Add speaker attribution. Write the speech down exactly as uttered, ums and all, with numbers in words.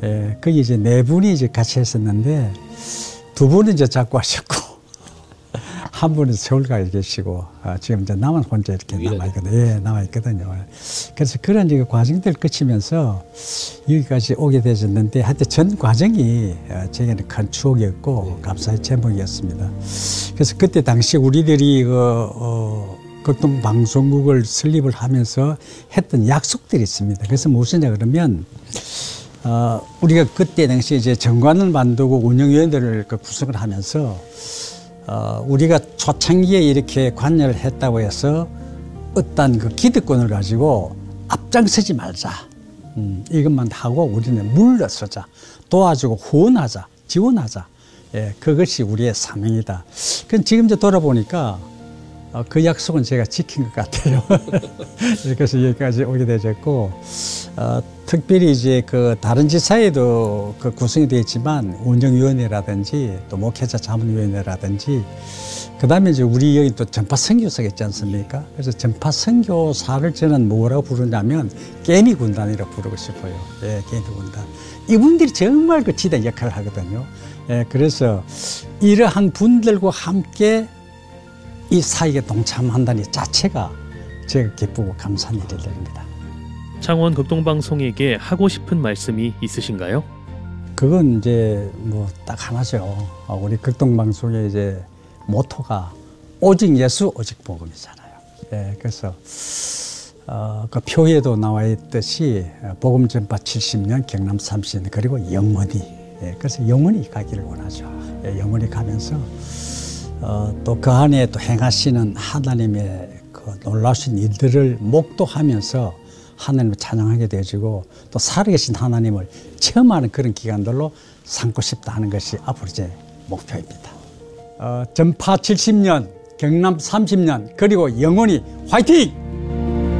Speaker 1: 예, 거기 이제 네 분이 이제 같이 했었는데 두 분은 이제 자꾸 하셨고 한 분은 서울 가 계시고 아, 지금 이제 나만 혼자 이렇게 남아 있거든요. 예, 남아 있거든요. 그래서 그런 이제 과정들 거치면서 여기까지 오게 되셨는데 하여튼 전 과정이 제게는 큰 추억이었고 감사의 제목이었습니다. 그래서 그때 당시 우리들이 그 어, 극동 방송국을 설립을 하면서 했던 약속들이 있습니다. 그래서 무엇이냐 그러면 어, 우리가 그때 당시 이제 정관을 만들고 운영위원회를 그 구성을 하면서 어, 우리가 초창기에 이렇게 관여를 했다고 해서 어떤 그 기득권을 가지고 앞장서지 말자. 음, 이것만 하고 우리는 물러서자. 도와주고 후원하자. 지원하자. 예, 그것이 우리의 사명이다. 그럼 지금 이제 돌아보니까 어, 그 약속은 제가 지킨 것 같아요. 그래서 여기까지 오게 되었고, 어, 특별히 이제 그 다른 지사에도 그 구성이 되어 있지만 운영위원회라든지 또 목회자 자문위원회라든지 그 다음에 이제 우리 여기 또 전파 선교사가 있지 않습니까? 그래서 전파 선교사를 저는 뭐라고 부르냐면 깨미 군단이라고 부르고 싶어요. 예, 깨미 군단. 이분들이 정말 그 지대 역할을 하거든요. 예, 그래서 이러한 분들과 함께 이 사역에 동참한다는 자체가 제가 기쁘고 감사한 일입니다.
Speaker 2: 창원 극동방송에게 하고 싶은 말씀이 있으신가요?
Speaker 1: 그건 이제 뭐 딱 하나죠. 우리 극동방송의 이제 모토가 오직 예수, 오직 복음이잖아요. 예, 그래서 어, 그 표에도 나와 있듯이 복음 전파 칠십 년, 경남 삼십 년, 그리고 영원히. 예, 그래서 영원히 가기를 원하죠. 예, 영원히 가면서 어, 또 그 안에 또 행하시는 하나님의 그 놀라우신 일들을 목도하면서 하나님을 찬양하게 되어지고 또 살아계신 하나님을 체험하는 그런 기간들로 삼고 싶다 하는 것이 앞으로 제 목표입니다. 어, 전파 칠십 년, 경남 삼십 년, 그리고 영원히 화이팅!